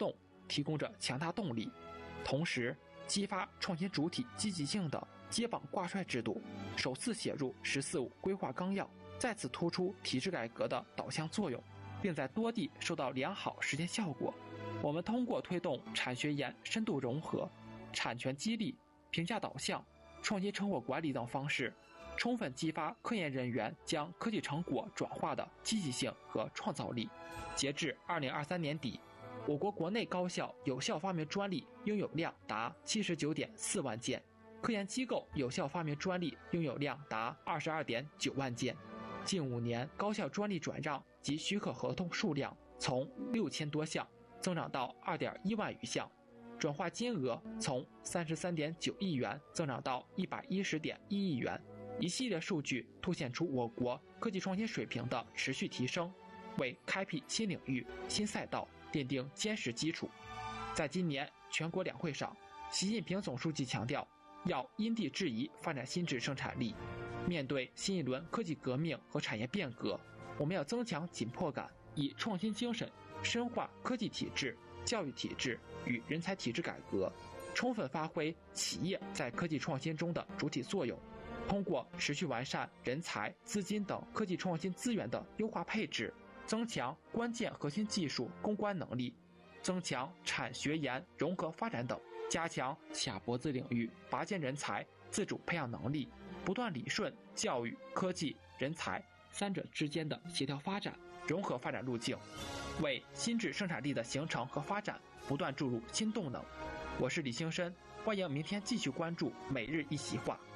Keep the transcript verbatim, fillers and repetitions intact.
动提供着强大动力，同时激发创新主体积极性的接榜挂帅制度首次写入“十四五”规划纲要，再次突出体制改革的导向作用，并在多地收到良好实践效果。我们通过推动产学研深度融合、产权激励、评价导向、创新成果管理等方式，充分激发科研人员将科技成果转化的积极性和创造力。截至二零二三年底，我国国内高校有效发明专利拥有量达 七十九点四万件，科研机构有效发明专利拥有量达 二十二点九万件。近五年，高校专利转让及许可合同数量从六千多项增长到 二点一万余项，转化金额从 三十三点九亿元增长到 一百一十点一亿元。一系列数据凸显出我国科技创新水平的持续提升，为开辟新领域、新赛道奠定坚实基础。在今年全国两会上，习近平总书记强调，要因地制宜发展新质生产力。面对新一轮科技革命和产业变革，我们要增强紧迫感，以创新精神深化科技体制、教育体制与人才体制改革，充分发挥企业在科技创新中的主体作用。通过持续完善人才、资金等科技创新资源的优化配置，增强关键核心技术攻关能力，增强产学研融合发展等，加强卡脖子领域拔尖人才自主培养能力，不断理顺教育、科技、人才三者之间的协调发展、融合发展路径，为新质生产力的形成和发展不断注入新动能。我是李兴深，欢迎明天继续关注每日一席话。